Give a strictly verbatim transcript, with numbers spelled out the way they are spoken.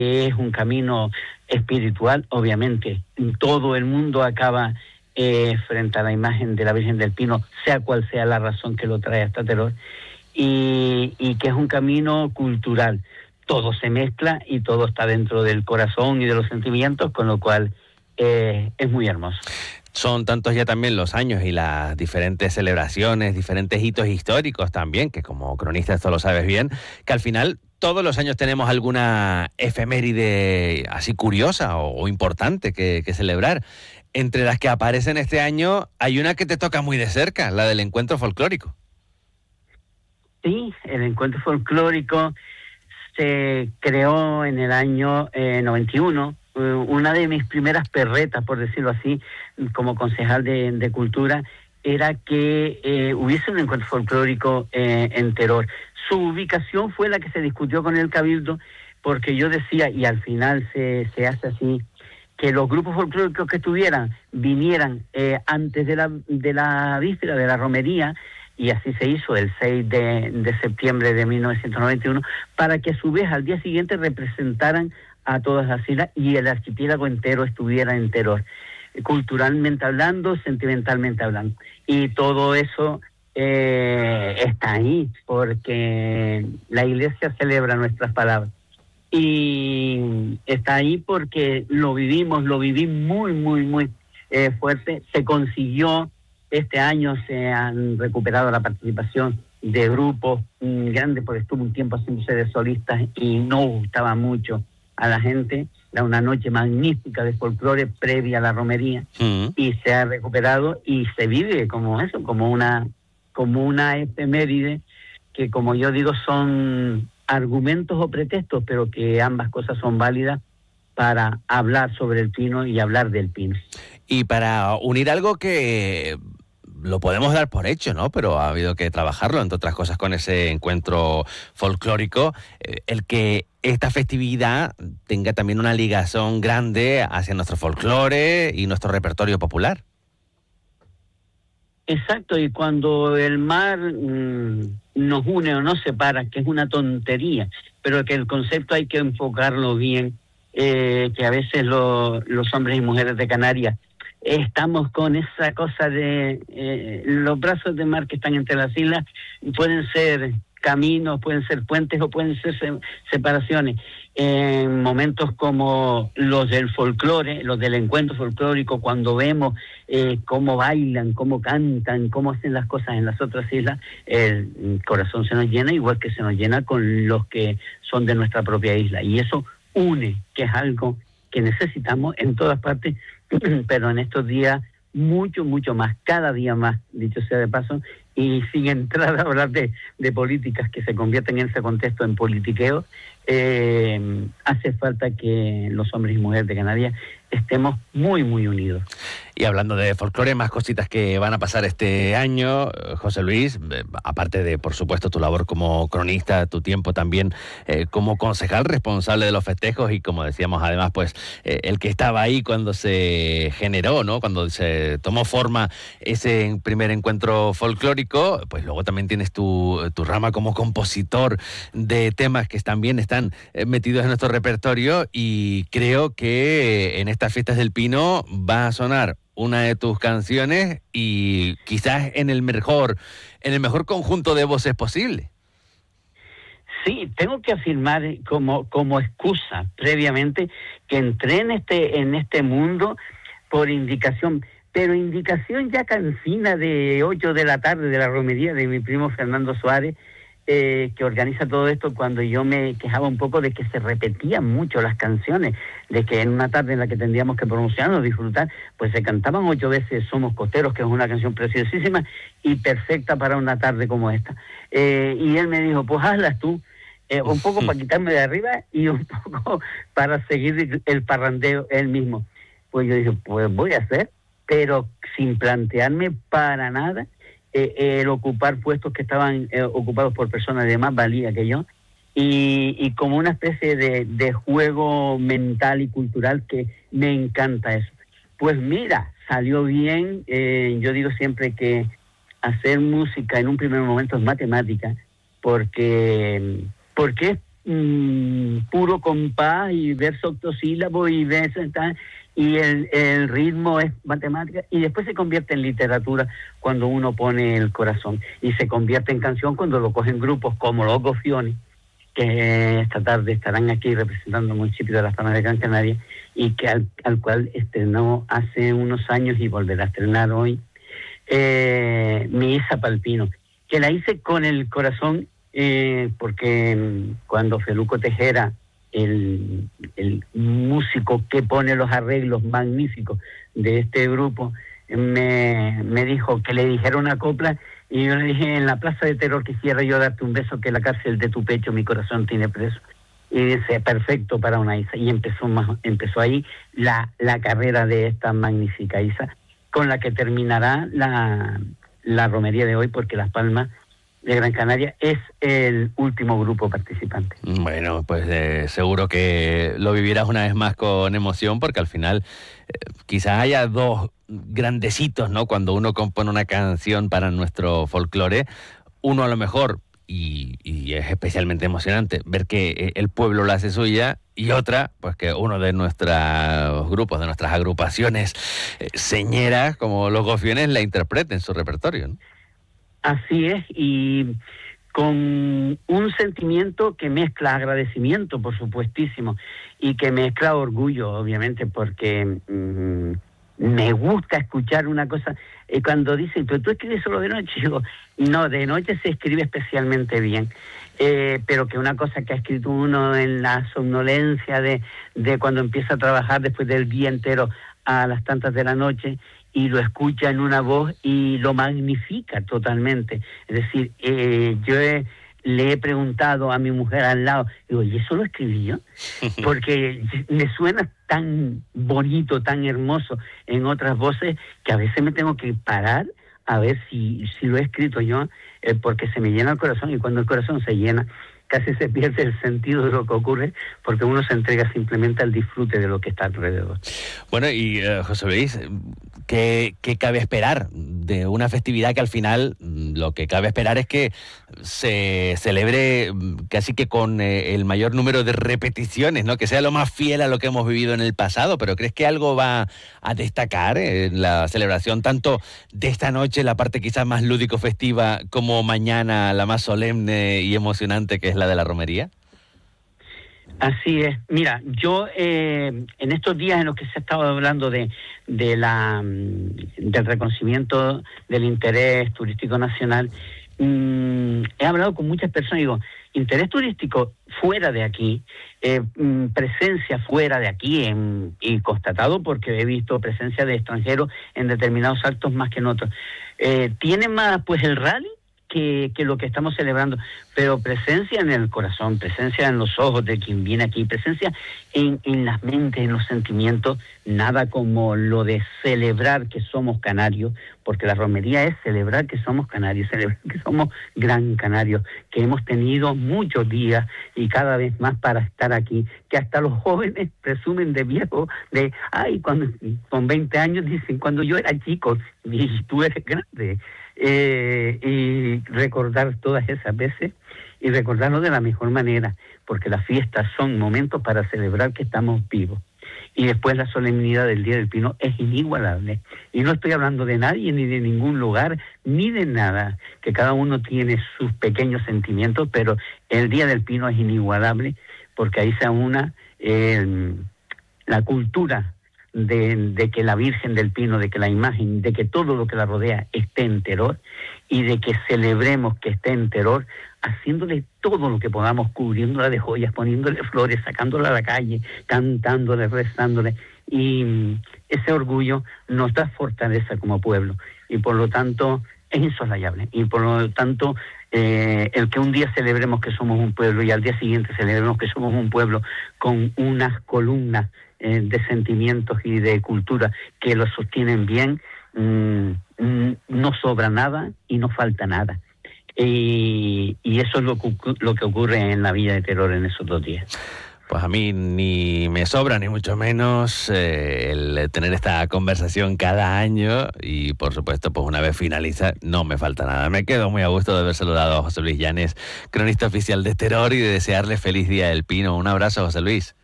es un camino espiritual, obviamente. Todo el mundo acaba eh, frente a la imagen de la Virgen del Pino, sea cual sea la razón que lo trae hasta Teror, y, y que es un camino cultural. Todo se mezcla y todo está dentro del corazón y de los sentimientos, con lo cual eh, es muy hermoso. Son tantos ya también los años y las diferentes celebraciones, diferentes hitos históricos también, que como cronista esto lo sabes bien, que al final todos los años tenemos alguna efeméride así curiosa o, o importante que, que celebrar. Entre las que aparecen este año hay una que te toca muy de cerca, la del encuentro folclórico. Sí, el encuentro folclórico se creó en el año eh, noventa y uno. Una de mis primeras perretas, por decirlo así, como concejal de, de Cultura, era que eh, hubiese un encuentro folclórico eh, en Teror. Su ubicación fue la que se discutió con el Cabildo, porque yo decía, y al final se, se hace así, que los grupos folclóricos que estuvieran vinieran eh, antes de la, de la víspera de la romería, y así se hizo el seis de septiembre de mil novecientos noventa y uno, para que a su vez al día siguiente representaran a todas las islas y el archipiélago entero estuviera en Teror, culturalmente hablando, sentimentalmente hablando. Y todo eso eh, está ahí, porque la Iglesia celebra nuestras palabras. Y está ahí porque lo vivimos, lo viví muy, muy, muy eh, fuerte. Se consiguió, este año se han recuperado la participación de grupos mmm, grandes, porque estuvo un tiempo haciéndose de solistas y no gustaba mucho a la gente. Era una noche magnífica de folclore previa a la romería, mm. y se ha recuperado y se vive como eso, como una, como una efeméride que, como yo digo, son argumentos o pretextos, pero que ambas cosas son válidas para hablar sobre el pino y hablar del pino. Y para unir algo que lo podemos dar por hecho, ¿no? Pero ha habido que trabajarlo, entre otras cosas, con ese encuentro folclórico, eh, el que esta festividad tenga también una ligazón grande hacia nuestro folclore y nuestro repertorio popular. Exacto, y cuando el mar mmm, nos une o nos separa, que es una tontería, pero que el concepto hay que enfocarlo bien, eh, que a veces lo, los hombres y mujeres de Canarias estamos con esa cosa de eh, los brazos de mar que están entre las islas, pueden ser caminos, pueden ser puentes o pueden ser se- separaciones. En momentos como los del folclore, los del encuentro folclórico, cuando vemos eh, cómo bailan, cómo cantan, cómo hacen las cosas en las otras islas, el corazón se nos llena, igual que se nos llena con los que son de nuestra propia isla. Y eso une, que es algo que necesitamos en todas partes, pero en estos días mucho, mucho más, cada día más, dicho sea de paso, y sin entrar a hablar de, de políticas que se convierten en ese contexto en politiqueo, eh, hace falta que los hombres y mujeres de Canarias estemos muy, muy unidos. Y hablando de folclore, más cositas que van a pasar este año, José Luis, eh, aparte de, por supuesto, tu labor como cronista, tu tiempo también eh, como concejal responsable de los festejos y, como decíamos, además, pues, eh, el que estaba ahí cuando se generó, ¿no? Cuando se tomó forma ese primer encuentro folclórico, pues luego también tienes tu, tu rama como compositor de temas que también están eh, metidos en nuestro repertorio, y creo que en estas fiestas del Pino va a sonar una de tus canciones, y quizás en el mejor, en el mejor conjunto de voces posible. Sí, tengo que afirmar como, como excusa previamente que entré en este, en este mundo por indicación, pero indicación ya cansina de ocho de la tarde de la romería de mi primo Fernando Suárez, eh, que organiza todo esto, cuando yo me quejaba un poco de que se repetían mucho las canciones, de que en una tarde en la que tendríamos que promocionarnos, disfrutar, pues se cantaban ocho veces Somos Costeros, que es una canción preciosísima y perfecta para una tarde como esta. Eh, y él me dijo, pues hazlas tú, eh, un poco para quitarme de arriba y un poco para seguir el parrandeo él mismo. Pues yo dije, pues voy a hacer, pero sin plantearme para nada Eh, el ocupar puestos que estaban eh, ocupados por personas de más valía que yo, y, y como una especie de, de juego mental y cultural que me encanta eso. Pues mira, salió bien. Eh, yo digo siempre que hacer música en un primer momento es matemática, porque, porque es mmm, puro compás y verso octosílabo y verso tal, y el, el ritmo es matemática, y después se convierte en literatura cuando uno pone el corazón, y se convierte en canción cuando lo cogen grupos como los Gofiones, que esta tarde estarán aquí representando el municipio de Las Palmas de Gran Canaria, y que al, al cual estrenó hace unos años y volverá a estrenar hoy eh, Mi Isa Palpino, que la hice con el corazón, eh, porque cuando Feluco Tejera, el, el músico que pone los arreglos magníficos de este grupo, me, me dijo que le dijera una copla, y yo le dije: en la plaza de Terror quisiera yo darte un beso, que la cárcel de tu pecho mi corazón tiene preso. Y dice: perfecto para una Isa. Y empezó más, empezó ahí la, la carrera de esta magnífica Isa, con la que terminará la, la romería de hoy, porque Las Palmas de Gran Canaria es el último grupo participante. Bueno, pues eh, seguro que lo vivirás una vez más con emoción, porque al final eh, quizás haya dos grandecitos, ¿no? Cuando uno compone una canción para nuestro folclore, uno a lo mejor, y, y es especialmente emocionante ver que el pueblo la hace suya, y otra, pues que uno de nuestros grupos, de nuestras agrupaciones eh, señeras, como los Gofiones, la interprete en su repertorio, ¿no? Así es, y con un sentimiento que mezcla agradecimiento, por supuestísimo, y que mezcla orgullo, obviamente, porque mmm, me gusta escuchar una cosa. Eh, cuando dicen: pero tú escribes solo de noche, digo: no, de noche se escribe especialmente bien, eh, pero que una cosa que ha escrito uno en la somnolencia de, de cuando empieza a trabajar después del día entero a las tantas de la noche, y lo escucha en una voz y lo magnifica totalmente. Es decir, eh, yo he, le he preguntado a mi mujer al lado, digo: ¿y eso lo escribí yo? Porque me suena tan bonito, tan hermoso en otras voces, que a veces me tengo que parar a ver si, si lo he escrito yo, eh, porque se me llena el corazón, y cuando el corazón se llena, casi se pierde el sentido de lo que ocurre, porque uno se entrega simplemente al disfrute de lo que está alrededor. Bueno, y uh, José Luis, ¿qué, ¿qué cabe esperar de una festividad que al final lo que cabe esperar es que se celebre casi que con eh, el mayor número de repeticiones, ¿no? Que sea lo más fiel a lo que hemos vivido en el pasado? ¿Pero crees que algo va a destacar en la celebración, tanto de esta noche, la parte quizás más lúdico-festiva, como mañana, la más solemne y emocionante, que es la de la romería? Así es. Mira, yo eh, en estos días en los que se ha estado hablando de, de la del reconocimiento del interés turístico nacional, mmm, he hablado con muchas personas y digo: interés turístico fuera de aquí, eh, presencia fuera de aquí, en, y constatado porque he visto presencia de extranjeros en determinados actos más que en otros. Eh, ¿Tiene más pues el rally Que, que lo que estamos celebrando? Pero presencia en el corazón, presencia en los ojos de quien viene aquí, presencia en, en las mentes, en los sentimientos, nada como lo de celebrar que somos canarios, porque la romería es celebrar que somos canarios, celebrar que somos gran canarios, que hemos tenido muchos días y cada vez más para estar aquí, que hasta los jóvenes presumen de viejo, de, ay, cuando con veinte años dicen: cuando yo era chico, y tú eres grande. Eh, y recordar todas esas veces, y recordarlo de la mejor manera, porque las fiestas son momentos para celebrar que estamos vivos. Y después la solemnidad del Día del Pino es inigualable, y no estoy hablando de nadie, ni de ningún lugar, ni de nada, que cada uno tiene sus pequeños sentimientos, pero el Día del Pino es inigualable, porque ahí se aúna eh, la cultura De, de que la Virgen del Pino, de que la imagen, de que todo lo que la rodea esté en Teror, y de que celebremos que esté en Teror, haciéndole todo lo que podamos, cubriéndola de joyas, poniéndole flores, sacándola a la calle, cantándole, rezándole, y ese orgullo nos da fortaleza como pueblo, y por lo tanto es insoslayable, y por lo tanto eh, el que un día celebremos que somos un pueblo y al día siguiente celebremos que somos un pueblo con unas columnas de sentimientos y de cultura que lo sostienen bien, mmm, no sobra nada y no falta nada. Y, y eso es lo que, lo que ocurre en la Villa de Teror en esos dos días. Pues a mí ni me sobra, ni mucho menos eh, el tener esta conversación cada año y, por supuesto, pues una vez finaliza, no me falta nada. Me quedo muy a gusto de haber saludado a José Luis Llanes, cronista oficial de Terror, y de desearle feliz Día del Pino. Un abrazo, José Luis.